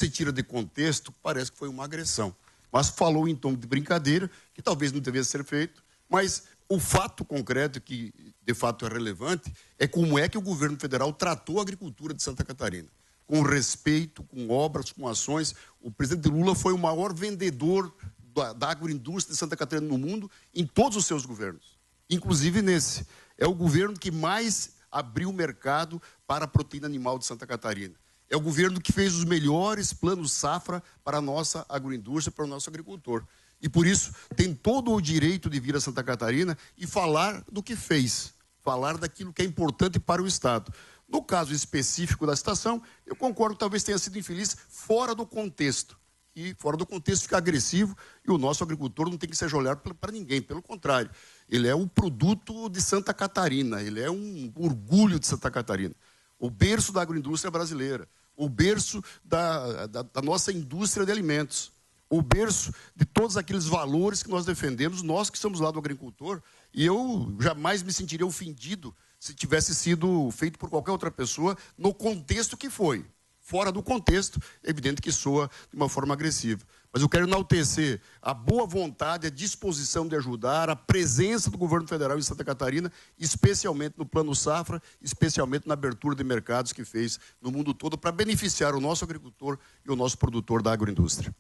tira de contexto, parece que foi uma agressão. Mas falou em tom de brincadeira, que talvez não devesse ser feito, mas o fato concreto, que de fato é relevante, é como é que o governo federal tratou a agricultura de Santa Catarina. Com respeito, com obras, com ações. O presidente Lula foi o maior vendedor da agroindústria de Santa Catarina no mundo, em todos os seus governos, inclusive nesse. É o governo que mais abriu o mercado para a proteína animal de Santa Catarina. É o governo que fez os melhores planos safra para a nossa agroindústria, para o nosso agricultor. E por isso tem todo o direito de vir a Santa Catarina e falar do que fez, falar daquilo que é importante para o Estado. No caso específico da situação, eu concordo que talvez tenha sido infeliz fora do contexto. E fora do contexto fica agressivo e o nosso agricultor não tem que ser olhado para ninguém, pelo contrário. Ele é um produto de Santa Catarina, ele é um orgulho de Santa Catarina. O berço da agroindústria brasileira, o berço da nossa indústria de alimentos, o berço de todos aqueles valores que nós defendemos, nós que somos lá do agricultor, e eu jamais me sentiria ofendido se tivesse sido feito por qualquer outra pessoa no contexto que foi. Fora do contexto, é evidente que soa de uma forma agressiva. Mas eu quero enaltecer a boa vontade, a disposição de ajudar, a presença do governo federal em Santa Catarina, especialmente no Plano Safra, especialmente na abertura de mercados que fez no mundo todo para beneficiar o nosso agricultor e o nosso produtor da agroindústria.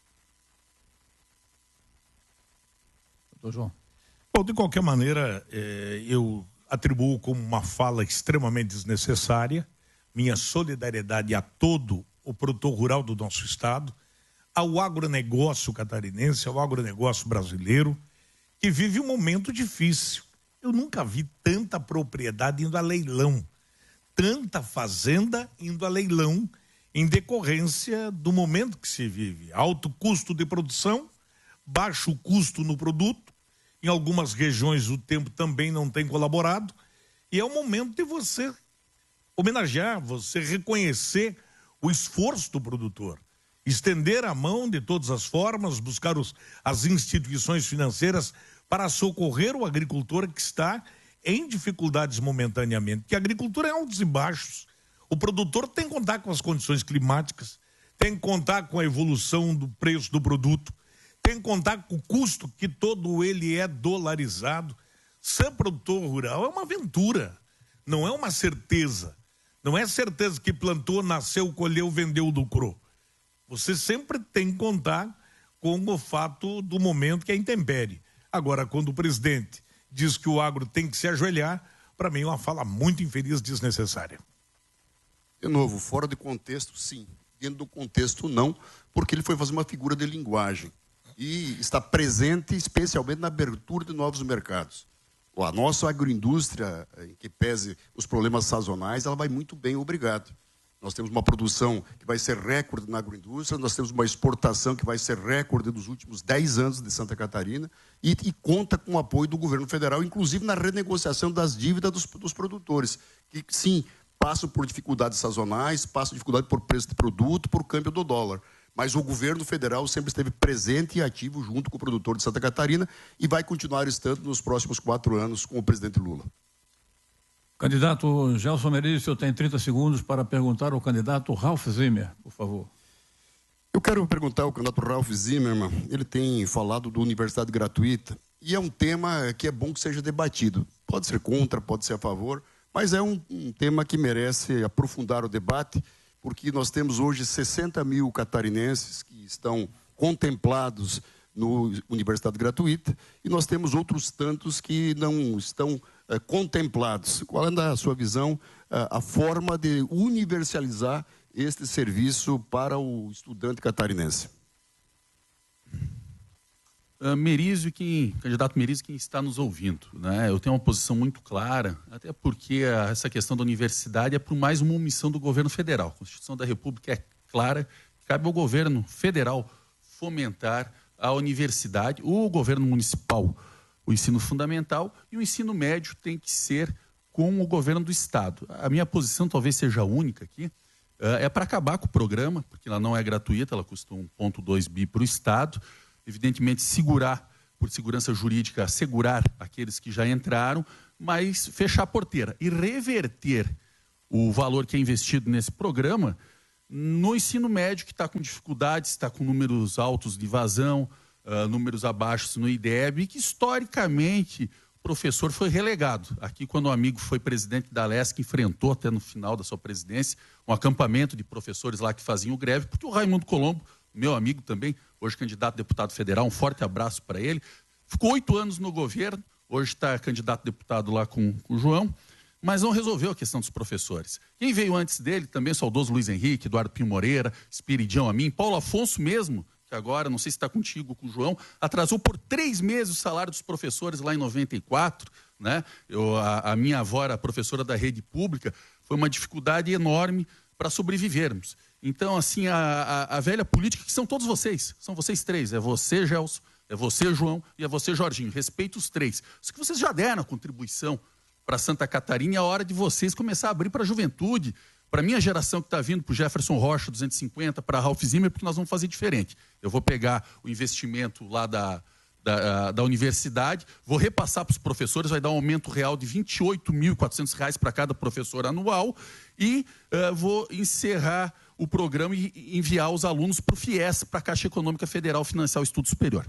Doutor João. Bom, de qualquer maneira, eu atribuo como uma fala extremamente desnecessária minha solidariedade a todo o produtor rural do nosso estado, ao agronegócio catarinense, ao agronegócio brasileiro, que vive um momento difícil. Eu nunca vi tanta propriedade indo a leilão, tanta fazenda indo a leilão, em decorrência do momento que se vive. Alto custo de produção, baixo custo no produto, em algumas regiões o tempo também não tem colaborado, e é o momento de você homenagear, você reconhecer o esforço do produtor, estender a mão de todas as formas, buscar as instituições financeiras para socorrer o agricultor que está em dificuldades momentaneamente, porque a agricultura é altos e baixos. O produtor tem que contar com as condições climáticas, tem que contar com a evolução do preço do produto, tem que contar com o custo, que todo ele é dolarizado. Ser produtor rural é uma aventura, não é uma certeza. Não é certeza que plantou, nasceu, colheu, vendeu, lucrou. Você sempre tem que contar com o fato do momento que é intempérie. Agora, quando o presidente diz que o agro tem que se ajoelhar, para mim é uma fala muito infeliz, desnecessária. De novo, fora de contexto, sim. Dentro do contexto, não, porque ele foi fazer uma figura de linguagem. E está presente, especialmente na abertura de novos mercados. A nossa agroindústria, em que pese os problemas sazonais, ela vai muito bem, obrigado. Nós temos uma produção que vai ser recorde na agroindústria, nós temos uma exportação que vai ser recorde nos últimos 10 anos de Santa Catarina e conta com o apoio do governo federal, inclusive na renegociação das dívidas dos produtores, que sim, passam por dificuldades sazonais, passam dificuldade por preço de produto, por câmbio do dólar. Mas o governo federal sempre esteve presente e ativo junto com o produtor de Santa Catarina e vai continuar estando nos próximos 4 anos com o presidente Lula. Candidato Gelson Merez, o senhor tem 30 segundos para perguntar ao candidato Ralph Zimmer, por favor. Eu quero perguntar ao candidato Ralph Zimmermann, ele tem falado da universidade gratuita e é um tema que é bom que seja debatido. Pode ser contra, pode ser a favor, mas é um tema que merece aprofundar o debate, porque nós temos hoje 60 mil catarinenses que estão contemplados no universidade gratuita e nós temos outros tantos que não estão contemplados. Qual é a sua visão, a forma de universalizar este serviço para o estudante catarinense? Candidato Merizio, quem está nos ouvindo, né? Eu tenho uma posição muito clara, até porque essa questão da universidade é por mais uma omissão do governo federal. A Constituição da República é clara, cabe ao governo federal fomentar a universidade, o governo municipal, o ensino fundamental, e o ensino médio tem que ser com o governo do estado. A minha posição talvez seja a única aqui, é para acabar com o programa, porque ela não é gratuita, ela custa 1,2 bi para o estado. Evidentemente, segurar, por segurança jurídica, assegurar aqueles que já entraram, mas fechar a porteira e reverter o valor que é investido nesse programa no ensino médio, que está com dificuldades, está com números altos de vazão, números abaixo no IDEB, e que historicamente o professor foi relegado. Aqui, quando um amigo foi presidente da LESC, enfrentou até no final da sua presidência um acampamento de professores lá que faziam greve, porque o Raimundo Colombo, meu amigo também, hoje candidato a deputado federal, um forte abraço para ele, ficou 8 anos no governo, hoje está candidato a deputado lá com o João, mas não resolveu a questão dos professores. Quem veio antes dele, também o saudoso Luiz Henrique, Eduardo Pinho Moreira, Espiridião Amin, Paulo Afonso mesmo, que agora, não sei se está contigo ou com o João, atrasou por 3 meses o salário dos professores lá em 94, né? A minha avó era professora da rede pública, foi uma dificuldade enorme para sobrevivermos. Então, assim, a velha política, que são todos vocês, são vocês 3, é você, Gelson, é você, João, e é você, Jorginho, respeito os 3. Isso que vocês já deram a contribuição para Santa Catarina, e é a hora de vocês começar a abrir para a juventude, para a minha geração que está vindo, para o Jefferson Rocha 250, para Ralph Zimmer, porque nós vamos fazer diferente. Eu vou pegar o investimento lá da universidade, vou repassar para os professores, vai dar um aumento real de R$ 28.400 para cada professor anual, e vou encerrar o programa e enviar os alunos para o FIES, para a Caixa Econômica Federal financiar o estudo superior.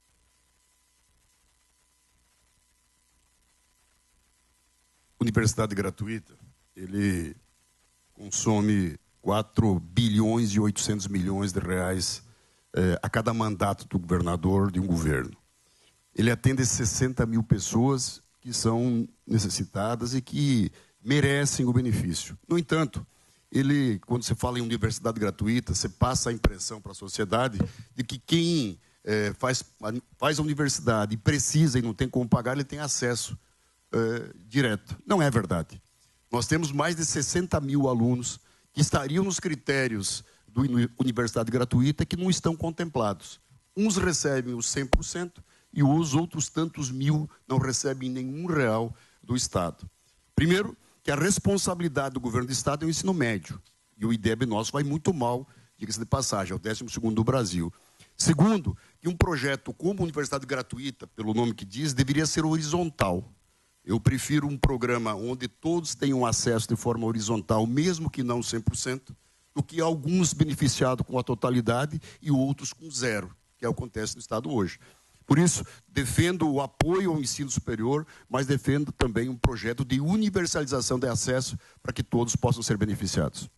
Universidade gratuita, ele consome 4 bilhões e 800 milhões de reais a cada mandato do governador de um governo. Ele atende 60 mil pessoas que são necessitadas e que merecem o benefício. No entanto, ele, quando você fala em universidade gratuita, você passa a impressão para a sociedade de que quem faz a universidade e precisa e não tem como pagar, ele tem acesso direto. Não é verdade. Nós temos mais de 60 mil alunos que estariam nos critérios do universidade gratuita que não estão contemplados. Uns recebem os 100% e os outros tantos mil não recebem nenhum real do Estado. Primeiro, que a responsabilidade do governo do Estado é o ensino médio. E o IDEB nosso vai muito mal, diga-se de passagem, é o 12º do Brasil. Segundo, que um projeto como universidade gratuita, pelo nome que diz, deveria ser horizontal. Eu prefiro um programa onde todos tenham acesso de forma horizontal, mesmo que não 100%, do que alguns beneficiados com a totalidade e outros com 0, que é o que acontece no Estado hoje. Por isso, defendo o apoio ao ensino superior, mas defendo também um projeto de universalização de acesso para que todos possam ser beneficiados.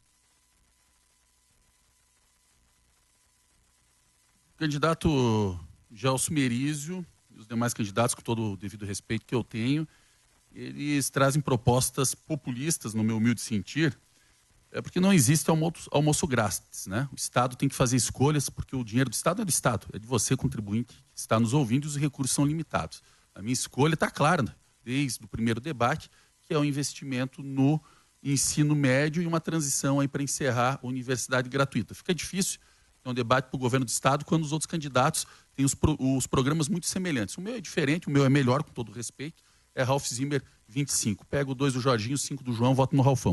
Candidato Gelson Merizio e os demais candidatos, com todo o devido respeito que eu tenho, eles trazem propostas populistas, no meu humilde sentir, porque não existe almoço grátis, né? O Estado tem que fazer escolhas, porque o dinheiro do Estado é do Estado, é de você, contribuinte, que está nos ouvindo, e os recursos são limitados. A minha escolha está clara, né? Desde o primeiro debate, que é o investimento no ensino médio e uma transição aí para encerrar a universidade gratuita. Fica difícil ter um debate para o governo do Estado quando os outros candidatos têm os programas muito semelhantes. O meu é diferente, o meu é melhor, com todo respeito, é Ralph Zimmer 25. Pego 2 do Jorginho, 5 do João, voto no Ralfão.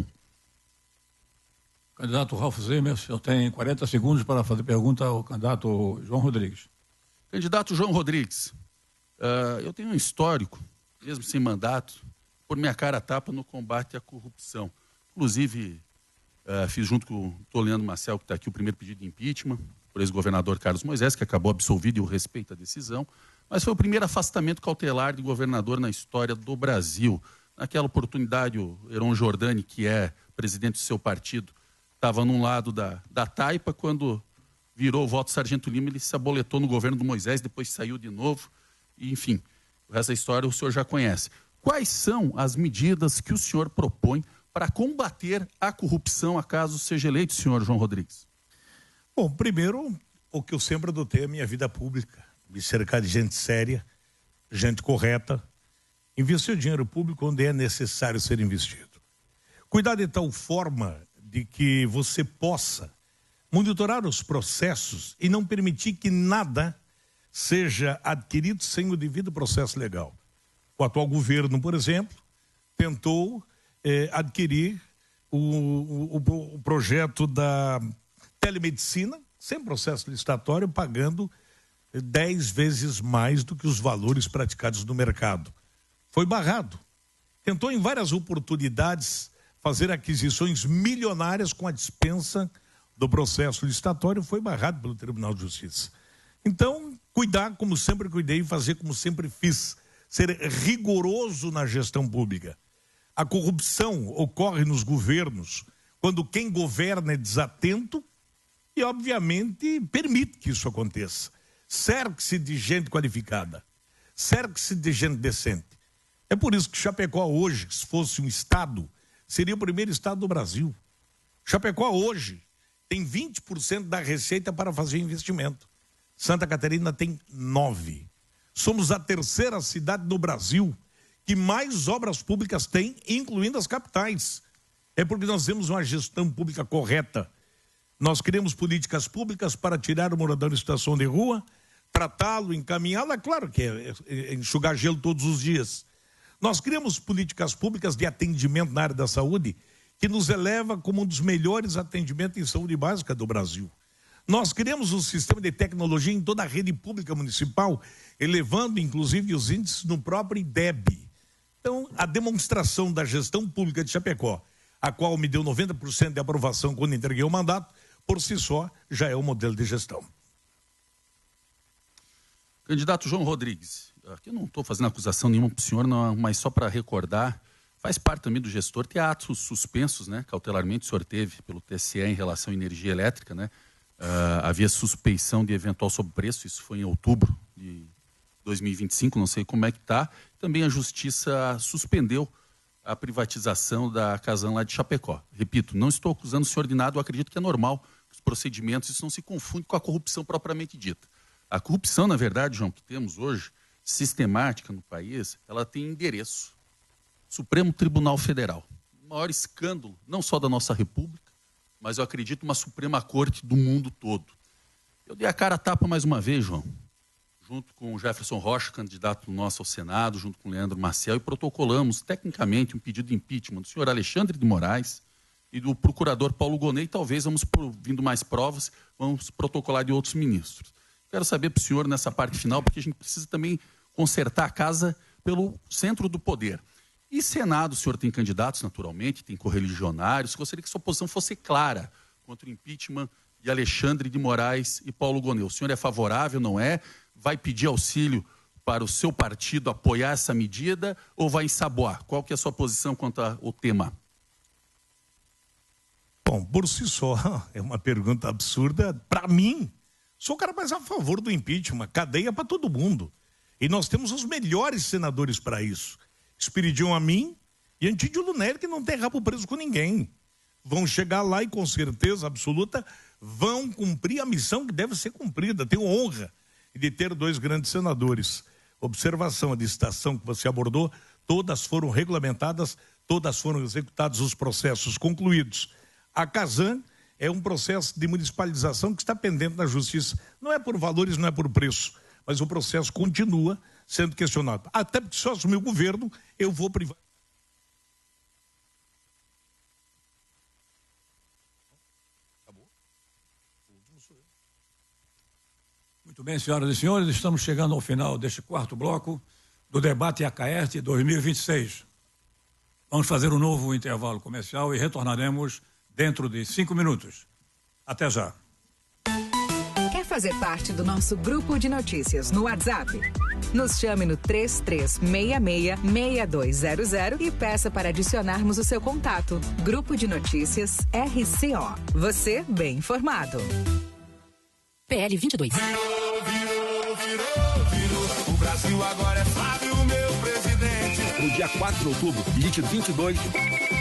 Candidato Ralph Zimmer, o senhor tem 40 segundos para fazer pergunta ao candidato João Rodrigues. Candidato João Rodrigues, eu tenho um histórico, mesmo sem mandato, por minha cara a tapa no combate à corrupção. Inclusive, fiz junto com o Toleano Marcel, que está aqui, o primeiro pedido de impeachment, por ex-governador Carlos Moisés, que acabou absolvido e eu respeito a decisão, mas foi o primeiro afastamento cautelar de governador na história do Brasil. Naquela oportunidade, o Heron Jordani, que é presidente do seu partido, estava num lado da taipa, quando virou o voto Sargento Lima, ele se aboletou no governo do Moisés, depois saiu de novo, e, enfim, o resto da história o senhor já conhece. Quais são as medidas que o senhor propõe para combater a corrupção, a caso seja eleito, senhor João Rodrigues? Bom, primeiro, o que eu sempre adotei é a minha vida pública, me cercar de gente séria, gente correta, investir o dinheiro público onde é necessário ser investido. Cuidar de tal forma de que você possa monitorar os processos e não permitir que nada seja adquirido sem o devido processo legal. O atual governo, por exemplo, tentou adquirir o projeto da telemedicina sem processo licitatório, pagando 10 vezes mais do que os valores praticados no mercado. Foi barrado. Tentou em várias oportunidades fazer aquisições milionárias com a dispensa do processo licitatório foi barrado pelo Tribunal de Justiça. Então, cuidar como sempre cuidei e fazer como sempre fiz. Ser rigoroso na gestão pública. A corrupção ocorre nos governos quando quem governa é desatento e, obviamente, permite que isso aconteça. Cerque-se de gente qualificada. Cerque-se de gente decente. É por isso que Chapecó hoje, se fosse um estado, seria o primeiro estado do Brasil. Chapecó hoje tem 20% da receita para fazer investimento. Santa Catarina tem 9%. Somos a terceira cidade no Brasil que mais obras públicas tem, incluindo as capitais. É porque nós temos uma gestão pública correta. Nós criamos políticas públicas para tirar o morador em situação de rua, tratá-lo, encaminhá-lo. É claro que é enxugar gelo todos os dias. Nós criamos políticas públicas de atendimento na área da saúde que nos eleva como um dos melhores atendimentos em saúde básica do Brasil. Nós criamos um sistema de tecnologia em toda a rede pública municipal, elevando inclusive os índices no próprio IDEB. Então, a demonstração da gestão pública de Chapecó, a qual me deu 90% de aprovação quando entreguei o mandato, por si só, já é um modelo de gestão. Candidato João Rodrigues, aqui eu não estou fazendo acusação nenhuma para o senhor, não, mas só para recordar, faz parte também do gestor ter atos suspensos, né? Cautelarmente o senhor teve pelo TSE em relação à energia elétrica, né? Havia suspeição de eventual sobrepreço, isso foi em outubro de 2025, não sei como é que está. Também a Justiça suspendeu a privatização da Casan lá de Chapecó. Repito, não estou acusando o senhor de nada, eu acredito que é normal os procedimentos, isso não se confunde com a corrupção propriamente dita. A corrupção, na verdade, João, que temos hoje, sistemática no país, ela tem endereço. Supremo Tribunal Federal. O maior escândalo, não só da nossa República, mas eu acredito uma Suprema Corte do mundo todo. Eu dei a cara a tapa mais uma vez, João, junto com o Jefferson Rocha, candidato nosso ao Senado, junto com o Leandro Maciel, e protocolamos tecnicamente um pedido de impeachment do senhor Alexandre de Moraes e do procurador Paulo Gonet, talvez vamos, vindo mais provas, vamos protocolar de outros ministros. Quero saber para o senhor nessa parte final, porque a gente precisa também consertar a casa pelo centro do poder. E Senado, o senhor tem candidatos, naturalmente, tem correligionários. Gostaria que sua posição fosse clara contra o impeachment de Alexandre de Moraes e Paulo Gonet. O senhor é favorável, não é? Vai pedir auxílio para o seu partido apoiar essa medida ou vai ensaboar? Qual que é a sua posição quanto ao tema? Bom, por si só, é uma pergunta absurda. Para mim, sou o cara mais a favor do impeachment, cadeia para todo mundo. E nós temos os melhores senadores para isso. Espiridion Amin e Antídio Lunelli, que não tem rabo preso com ninguém. Vão chegar lá e, com certeza absoluta, vão cumprir a missão que deve ser cumprida. Tenho honra de ter 2 grandes senadores. Observação, a licitação que você abordou, todas foram regulamentadas, todas foram executados os processos concluídos. A Casan é um processo de municipalização que está pendente na Justiça. Não é por valores, não é por preço, mas o processo continua sendo questionado. Até porque se eu assumir o governo, eu vou privar. Acabou? Muito bem, senhoras e senhores, estamos chegando ao final deste quarto bloco do debate Acaerte 2026. Vamos fazer um novo intervalo comercial e retornaremos dentro de 5 minutos. Até já. Quer fazer parte do nosso grupo de notícias no WhatsApp? Nos chame no 3366-6200 e peça para adicionarmos o seu contato. Grupo de Notícias RCO. Você bem informado. PL 22. O Brasil agora é Flávio, meu presidente. No dia 4 de outubro, DIT 22...